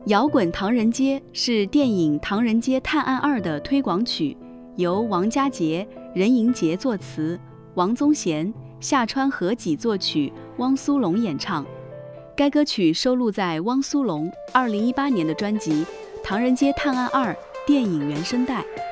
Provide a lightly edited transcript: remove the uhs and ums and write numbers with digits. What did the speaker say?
摇滚唐人街是电影《唐人街探案2》的推广曲，由王家杰、任盈杰作词，王宗贤、夏川和己作曲，汪苏泷演唱。该歌曲收录在汪苏泷2018年的专辑《唐人街探案2》电影原声带。